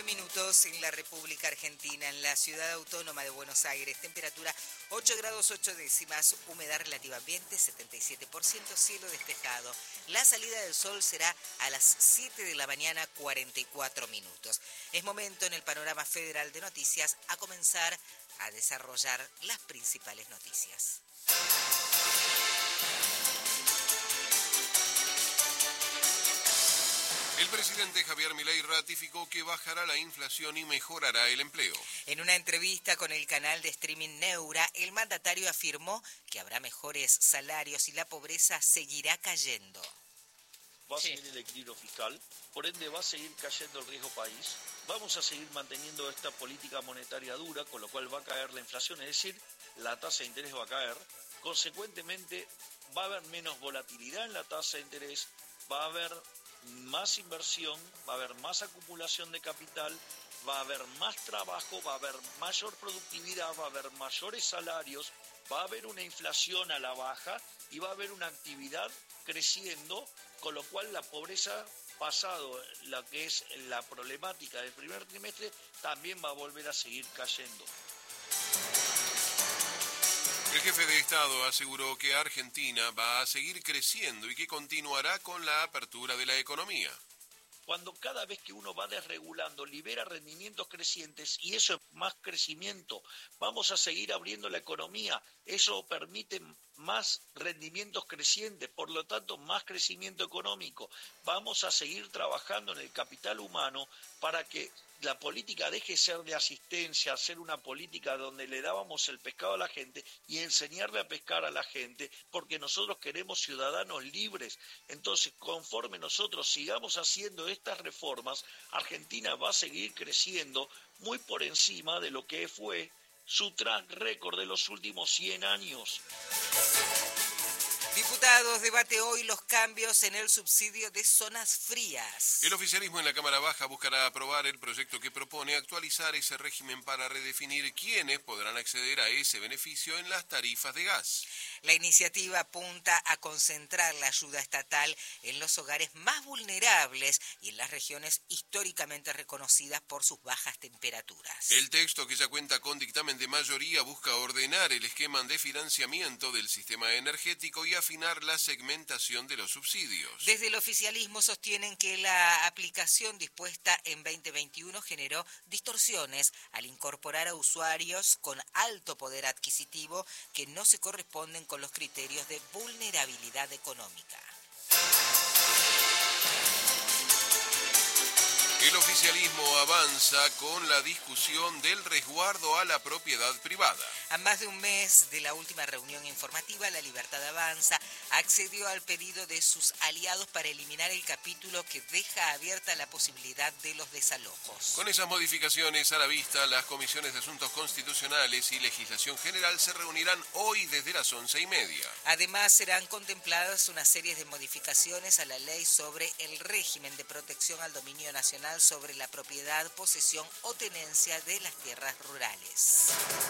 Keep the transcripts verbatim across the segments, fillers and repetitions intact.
nueve minutos en la República Argentina, en la ciudad autónoma de Buenos Aires. Temperatura ocho grados ocho décimas, humedad relativa ambiente setenta y siete por ciento, cielo despejado. La salida del sol será a las siete de la mañana, cuarenta y cuatro minutos. Es momento en el panorama federal de noticias a comenzar a desarrollar las principales noticias. El presidente Javier Milei ratificó que bajará la inflación y mejorará el empleo. En una entrevista con el canal de streaming Neura, el mandatario afirmó que habrá mejores salarios y la pobreza seguirá cayendo. Va a seguir el equilibrio fiscal, por ende va a seguir cayendo el riesgo país. Vamos a seguir manteniendo esta política monetaria dura, con lo cual va a caer la inflación, es decir, la tasa de interés va a caer. Consecuentemente, va a haber menos volatilidad en la tasa de interés, va a haber más inversión, va a haber más acumulación de capital, va a haber más trabajo, va a haber mayor productividad, va a haber mayores salarios, va a haber una inflación a la baja y va a haber una actividad creciendo, con lo cual la pobreza, pasado la que es la problemática del primer trimestre, también va a volver a seguir cayendo. El jefe de Estado aseguró que Argentina va a seguir creciendo y que continuará con la apertura de la economía. Cuando cada vez que uno va desregulando, libera rendimientos crecientes y eso es más crecimiento, vamos a seguir abriendo la economía, eso permite más rendimientos crecientes, por lo tanto más crecimiento económico. Vamos a seguir trabajando en el capital humano para que la política deje de ser de asistencia, ser una política donde le dábamos el pescado a la gente y enseñarle a pescar a la gente, porque nosotros queremos ciudadanos libres. Entonces, conforme nosotros sigamos haciendo estas reformas, Argentina va a seguir creciendo muy por encima de lo que fue su track record de los últimos cien años. Diputados debate hoy los cambios en el subsidio de zonas frías. El oficialismo en la Cámara Baja buscará aprobar el proyecto que propone actualizar ese régimen para redefinir quiénes podrán acceder a ese beneficio en las tarifas de gas. La iniciativa apunta a concentrar la ayuda estatal en los hogares más vulnerables y en las regiones históricamente reconocidas por sus bajas temperaturas. El texto, que ya cuenta con dictamen de mayoría, busca ordenar el esquema de financiamiento del sistema energético y afinar la segmentación de los subsidios. Desde el oficialismo sostienen que la aplicación dispuesta en veinte veintiuno generó distorsiones al incorporar a usuarios con alto poder adquisitivo que no se corresponden con los criterios de vulnerabilidad económica. El oficialismo avanza con la discusión del resguardo a la propiedad privada. A más de un mes de la última reunión informativa, La Libertad Avanza accedió al pedido de sus aliados para eliminar el capítulo que deja abierta la posibilidad de los desalojos. Con esas modificaciones a la vista, las comisiones de Asuntos Constitucionales y Legislación General se reunirán hoy desde las once y media. Además, serán contempladas una serie de modificaciones a la ley sobre el régimen de protección al dominio nacional sobre la propiedad, posesión o tenencia de las tierras rurales.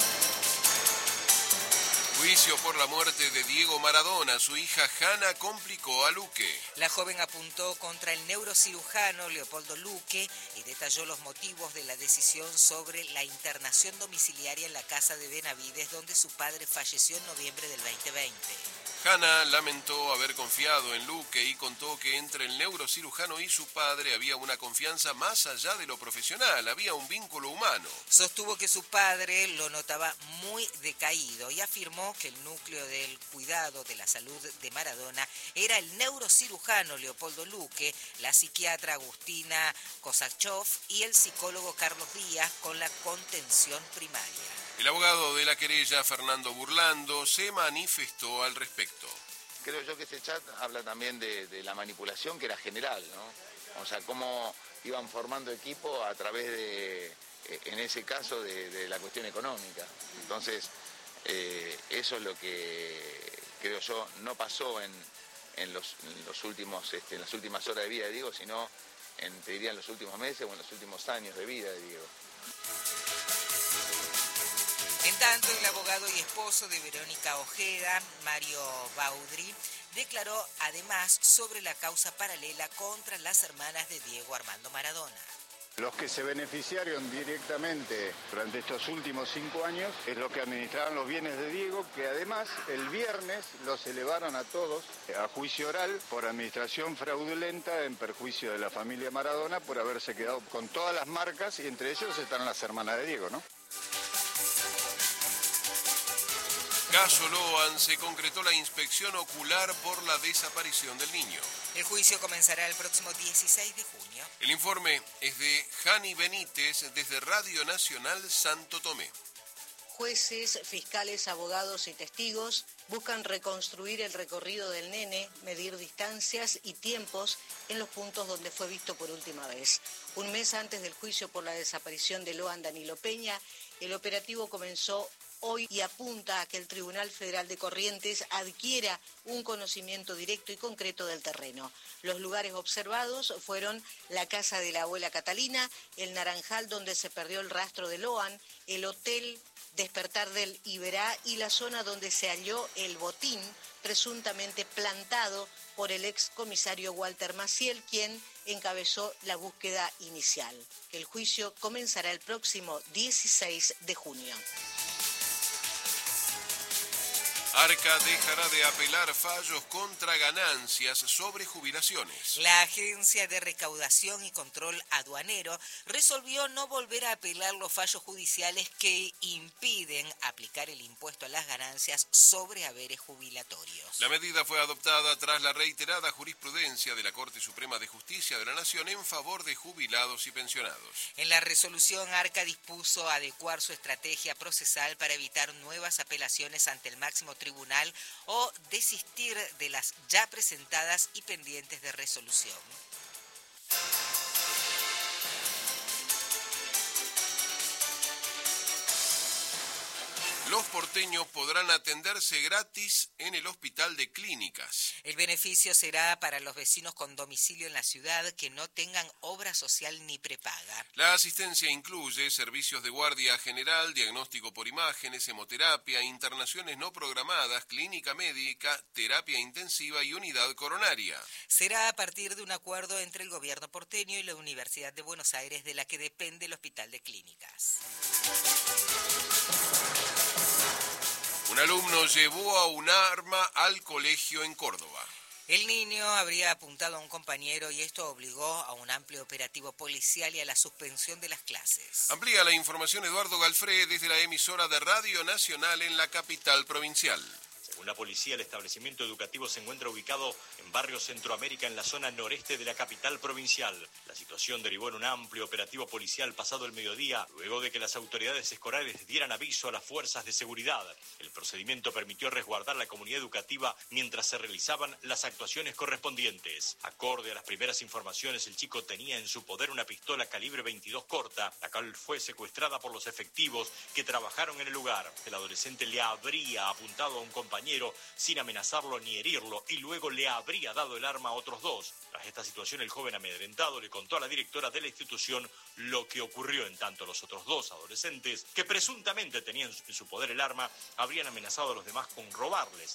Juicio por la muerte de Diego Maradona. Su hija Hanna complicó a Luque. La joven apuntó contra el neurocirujano Leopoldo Luque y detalló los motivos de la decisión sobre la internación domiciliaria en la casa de Benavides, donde su padre falleció en noviembre del veinte veinte. Hanna lamentó haber confiado en Luque y contó que entre el neurocirujano y su padre había una confianza más allá de lo profesional, había un vínculo humano. Sostuvo que su padre lo notaba muy decaído y afirmó que el núcleo del cuidado de la salud de Maradona era el neurocirujano Leopoldo Luque, la psiquiatra Agustina Kosachov y el psicólogo Carlos Díaz con la contención primaria. El abogado de la querella, Fernando Burlando, se manifestó al respecto. Creo yo que ese chat habla también de, de la manipulación que era general, ¿no? O sea, cómo iban formando equipo a través de, en ese caso, de, de la cuestión económica. Entonces, eh, eso es lo que creo yo no pasó en, en, los, en, los últimos, este, en las últimas horas de vida de Diego, sino en, te diría, en los últimos meses o en los últimos años de vida de Diego. En tanto, el abogado y esposo de Verónica Ojeda, Mario Baudry, declaró además sobre la causa paralela contra las hermanas de Diego Armando Maradona. Los que se beneficiaron directamente durante estos últimos cinco años es los que administraron los bienes de Diego, que además el viernes los elevaron a todos a juicio oral por administración fraudulenta en perjuicio de la familia Maradona por haberse quedado con todas las marcas y entre ellos están las hermanas de Diego, ¿no? Caso Loan, se concretó la inspección ocular por la desaparición del niño. El juicio comenzará el próximo dieciséis de junio. El informe es de Jani Benítez desde Radio Nacional Santo Tomé. Jueces, fiscales, abogados y testigos buscan reconstruir el recorrido del nene, medir distancias y tiempos en los puntos donde fue visto por última vez. Un mes antes del juicio por la desaparición de Loan Danilo Peña, el operativo comenzó hoy y apunta a que el Tribunal Federal de Corrientes adquiera un conocimiento directo y concreto del terreno. Los lugares observados fueron la casa de la abuela Catalina, el naranjal donde se perdió el rastro de Loan, el hotel Despertar del Iberá y la zona donde se halló el botín presuntamente plantado por el ex comisario Walter Maciel, quien encabezó la búsqueda inicial. El juicio comenzará el próximo dieciséis de junio. Arca dejará de apelar fallos contra ganancias sobre jubilaciones. La Agencia de Recaudación y Control Aduanero resolvió no volver a apelar los fallos judiciales que impiden aplicar el impuesto a las ganancias sobre haberes jubilatorios. La medida fue adoptada tras la reiterada jurisprudencia de la Corte Suprema de Justicia de la Nación en favor de jubilados y pensionados. En la resolución, Arca dispuso adecuar su estrategia procesal para evitar nuevas apelaciones ante el máximo tribunal o desistir de las ya presentadas y pendientes de resolución. Los porteños podrán atenderse gratis en el Hospital de Clínicas. El beneficio será para los vecinos con domicilio en la ciudad que no tengan obra social ni prepaga. La asistencia incluye servicios de guardia general, diagnóstico por imágenes, hemoterapia, internaciones no programadas, clínica médica, terapia intensiva y unidad coronaria. Será a partir de un acuerdo entre el gobierno porteño y la Universidad de Buenos Aires, de la que depende el Hospital de Clínicas. Un alumno llevó a un arma al colegio en Córdoba. El niño habría apuntado a un compañero y esto obligó a un amplio operativo policial y a la suspensión de las clases. Amplía la información Eduardo Galfré desde la emisora de Radio Nacional en la capital provincial. Según la policía, el establecimiento educativo se encuentra ubicado en Barrio Centroamérica, en la zona noreste de la capital provincial. La situación derivó en un amplio operativo policial pasado el mediodía, luego de que las autoridades escolares dieran aviso a las fuerzas de seguridad. El procedimiento permitió resguardar la comunidad educativa mientras se realizaban las actuaciones correspondientes. Acorde a las primeras informaciones, el chico tenía en su poder una pistola calibre veintidós corta, la cual fue secuestrada por los efectivos que trabajaron en el lugar. El adolescente le habría apuntado a un compañero sin amenazarlo ni herirlo y luego le habría dado el arma a otros dos. Tras esta situación, el joven amedrentado le contó a la directora de la institución lo que ocurrió. En tanto, los otros dos adolescentes, que presuntamente tenían en su poder el arma, habrían amenazado a los demás con robarles.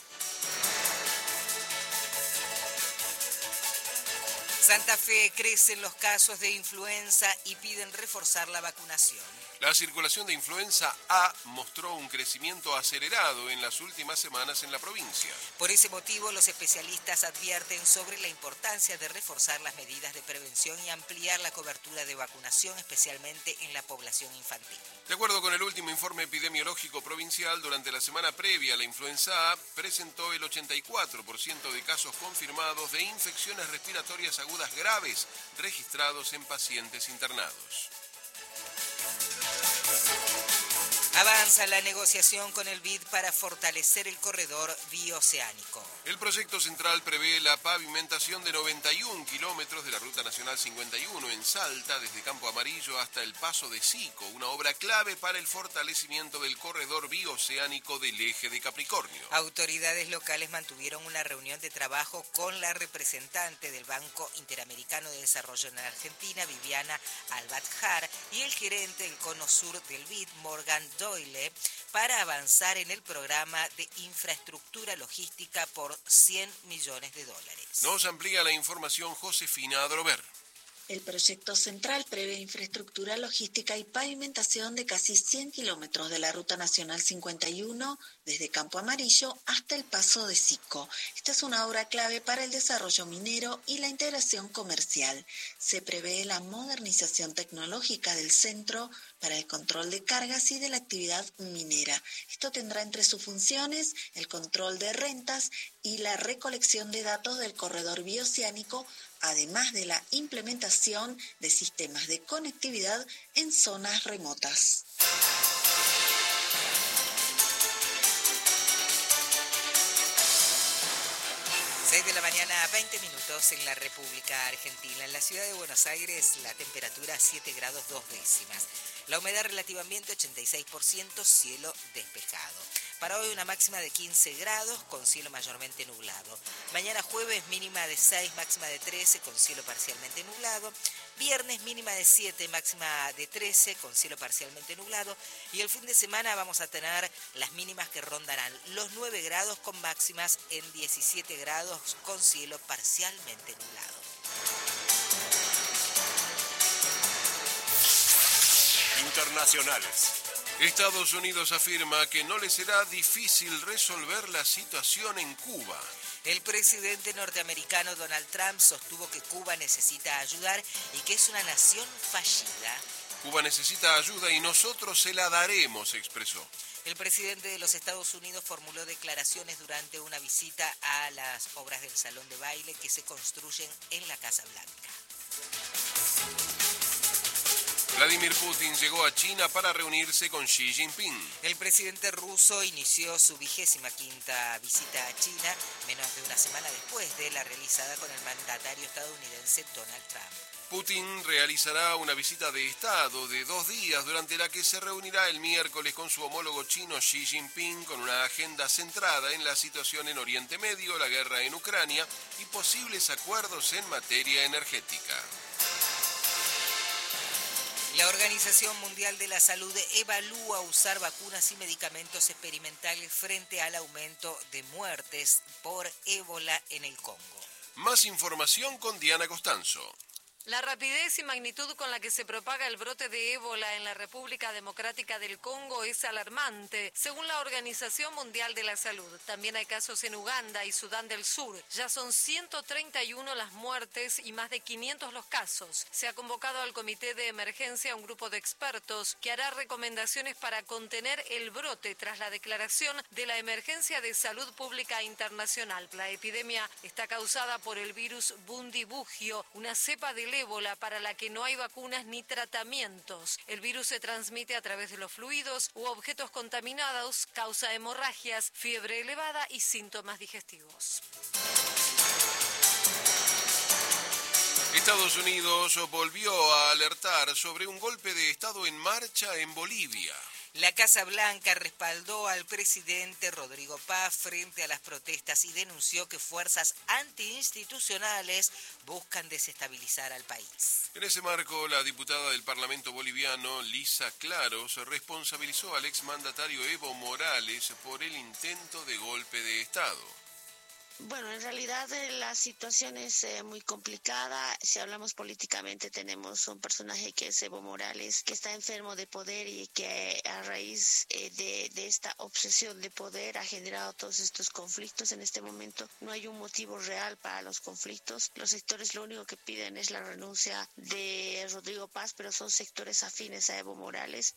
Santa Fe, crecen los casos de influenza y piden reforzar la vacunación. La circulación de influenza A mostró un crecimiento acelerado en las últimas semanas en la provincia. Por ese motivo, los especialistas advierten sobre la importancia de reforzar las medidas de prevención y ampliar la cobertura de vacunación, especialmente en la población infantil. De acuerdo con el último informe epidemiológico provincial, durante la semana previa, la influenza A presentó el ochenta y cuatro por ciento de casos confirmados de infecciones respiratorias agudas graves registrados en pacientes internados. Avanza la negociación con el B I D para fortalecer el corredor bioceánico. El proyecto central prevé la pavimentación de noventa y un kilómetros de la Ruta Nacional cincuenta y uno en Salta, desde Campo Amarillo hasta el Paso de Sico, una obra clave para el fortalecimiento del corredor bioceánico del eje de Capricornio. Autoridades locales mantuvieron una reunión de trabajo con la representante del Banco Interamericano de Desarrollo en Argentina, Viviana Albatjar, y el gerente del Cono Sur del B I D, Morgan Doyle, para avanzar en el programa de infraestructura logística por cien millones de dólares. Nos amplía la información Josefina Adrover. El proyecto central prevé infraestructura logística y pavimentación de casi cien kilómetros de la Ruta Nacional cincuenta y uno, desde Campo Amarillo hasta el Paso de Sico. Esta es una obra clave para el desarrollo minero y la integración comercial. Se prevé la modernización tecnológica del centro para el control de cargas y de la actividad minera. Esto tendrá entre sus funciones el control de rentas y la recolección de datos del corredor bioceánico, además de la implementación de sistemas de conectividad en zonas remotas. seis de la mañana, veinte minutos en la República Argentina. En la ciudad de Buenos Aires, la temperatura siete grados dos décimas. La humedad relativa ambiente ochenta y seis por ciento, cielo despejado. Para hoy una máxima de quince grados con cielo mayormente nublado. Mañana jueves mínima de seis, máxima de trece con cielo parcialmente nublado. Viernes mínima de siete, máxima de trece con cielo parcialmente nublado. Y el fin de semana vamos a tener las mínimas que rondarán los nueve grados con máximas en diecisiete grados con cielo parcialmente nublado. Internacionales. Estados Unidos afirma que no le será difícil resolver la situación en Cuba. El presidente norteamericano Donald Trump sostuvo que Cuba necesita ayudar y que es una nación fallida. Cuba necesita ayuda y nosotros se la daremos, expresó. El presidente de los Estados Unidos formuló declaraciones durante una visita a las obras del salón de baile que se construyen en la Casa Blanca. Vladimir Putin llegó a China para reunirse con Xi Jinping. El presidente ruso inició su vigésima quinta visita a China menos de una semana después de la realizada con el mandatario estadounidense Donald Trump. Putin realizará una visita de Estado de dos días durante la que se reunirá el miércoles con su homólogo chino Xi Jinping con una agenda centrada en la situación en Oriente Medio, la guerra en Ucrania y posibles acuerdos en materia energética. La Organización Mundial de la Salud evalúa usar vacunas y medicamentos experimentales frente al aumento de muertes por ébola en el Congo. Más información con Diana Costanzo. La rapidez y magnitud con la que se propaga el brote de ébola en la República Democrática del Congo es alarmante, según la Organización Mundial de la Salud. También hay casos en Uganda y Sudán del Sur. Ya son ciento treinta y uno las muertes y más de quinientos los casos. Se ha convocado al Comité de Emergencia a un grupo de expertos que hará recomendaciones para contener el brote tras la declaración de la Emergencia de Salud Pública Internacional. La epidemia está causada por el virus Bundibugyo, una cepa del ébola para la que no hay vacunas ni tratamientos. El virus se transmite a través de los fluidos u objetos contaminados, causa hemorragias, fiebre elevada y síntomas digestivos. Estados Unidos volvió a alertar sobre un golpe de Estado en marcha en Bolivia. La Casa Blanca respaldó al presidente Rodrigo Paz frente a las protestas y denunció que fuerzas antiinstitucionales buscan desestabilizar al país. En ese marco, la diputada del Parlamento boliviano, Lisa Claros, responsabilizó al exmandatario Evo Morales por el intento de golpe de Estado. Bueno, en realidad eh, la situación es eh, muy complicada. Si hablamos políticamente, tenemos un personaje que es Evo Morales, que está enfermo de poder y que a raíz eh, de, de esta obsesión de poder ha generado todos estos conflictos. En este momento no hay un motivo real para los conflictos. Los sectores lo único que piden es la renuncia de Rodrigo Paz, pero son sectores afines a Evo Morales.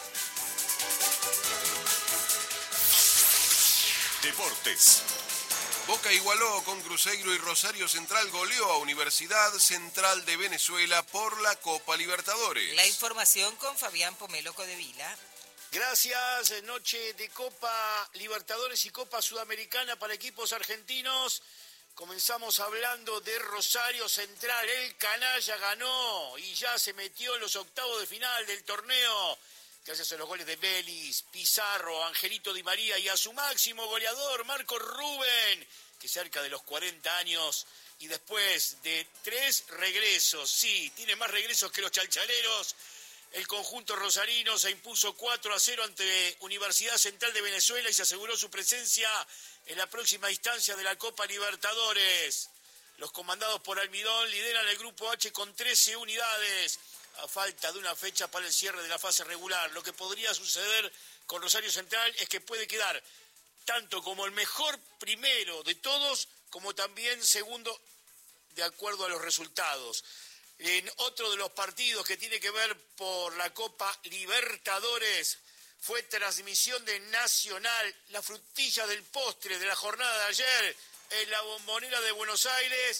Deportes. Boca igualó con Cruzeiro y Rosario Central goleó a Universidad Central de Venezuela por la Copa Libertadores. La información con Fabián Pomelo Codevila. Gracias, noche de Copa Libertadores y Copa Sudamericana para equipos argentinos. Comenzamos hablando de Rosario Central, el canalla ganó y ya se metió en los octavos de final del torneo. Gracias a los goles de Vélez, Pizarro, Angelito Di María y a su máximo goleador, Marco Rubén, que cerca de los cuarenta años y después de tres regresos, sí, tiene más regresos que los chalchaleros, el conjunto rosarino se impuso cuatro a cero ante Universidad Central de Venezuela y se aseguró su presencia en la próxima instancia de la Copa Libertadores. Los comandados por Almidón lideran el grupo H con trece unidades, a falta de una fecha para el cierre de la fase regular. Lo que podría suceder con Rosario Central es que puede quedar tanto como el mejor primero de todos, como también segundo de acuerdo a los resultados. En otro de los partidos que tiene que ver por la Copa Libertadores, fue transmisión de Nacional, la frutilla del postre de la jornada de ayer, en la Bombonera de Buenos Aires.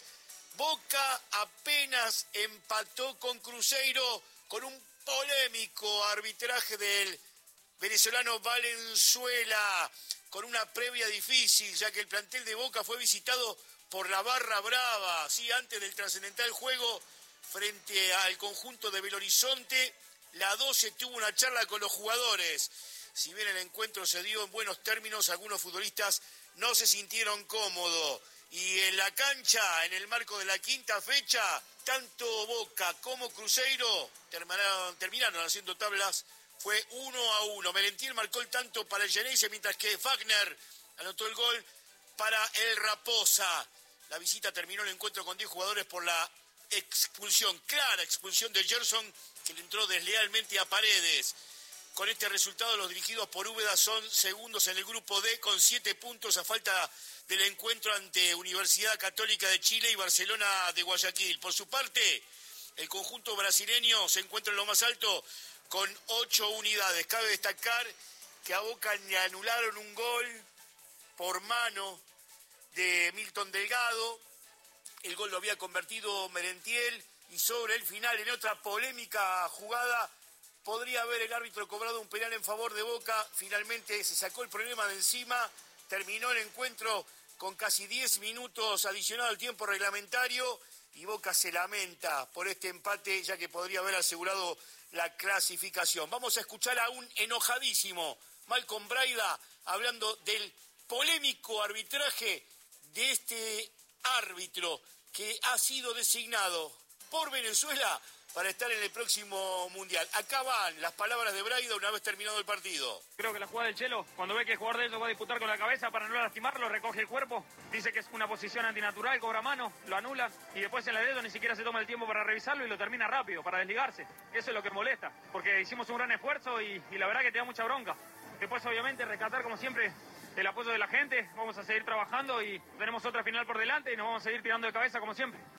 Boca apenas empató con Cruzeiro con un polémico arbitraje del venezolano Valenzuela, con una previa difícil, ya que el plantel de Boca fue visitado por la Barra Brava, sí, antes del trascendental juego frente al conjunto de Belo Horizonte. La doce tuvo una charla con los jugadores. Si bien el encuentro se dio en buenos términos, algunos futbolistas no se sintieron cómodos. Y en la cancha, en el marco de la quinta fecha, tanto Boca como Cruzeiro terminaron, terminaron haciendo tablas. Fue uno a uno. Merentiel marcó el tanto para el Geneise, mientras que Wagner anotó el gol para el Raposa. La visita terminó el encuentro con diez jugadores por la expulsión, clara expulsión de Gerson, que le entró deslealmente a Paredes. Con este resultado, los dirigidos por Úbeda son segundos en el grupo D con siete puntos a falta del encuentro ante Universidad Católica de Chile y Barcelona de Guayaquil. Por su parte, el conjunto brasileño se encuentra en lo más alto con ocho unidades. Cabe destacar que a Boca le anularon un gol por mano de Milton Delgado. El gol lo había convertido Merentiel y sobre el final, en otra polémica jugada, podría haber el árbitro cobrado un penal en favor de Boca. Finalmente se sacó el problema de encima, terminó el encuentro con casi diez minutos adicionados al tiempo reglamentario y Boca se lamenta por este empate, ya que podría haber asegurado la clasificación. Vamos a escuchar a un enojadísimo Malcolm Braida hablando del polémico arbitraje de este árbitro que ha sido designado por Venezuela para estar en el próximo Mundial. Acá van las palabras de Braida una vez terminado el partido. Creo que la jugada del Chelo, cuando ve que el jugador de ellos va a disputar con la cabeza para no lastimarlo, recoge el cuerpo, dice que es una posición antinatural, cobra mano, lo anula y después en la dedo ni siquiera se toma el tiempo para revisarlo y lo termina rápido, para desligarse. Eso es lo que molesta, porque hicimos un gran esfuerzo y, y la verdad que te da mucha bronca. Después, obviamente, rescatar como siempre el apoyo de la gente, vamos a seguir trabajando y tenemos otra final por delante y nos vamos a seguir tirando de cabeza como siempre.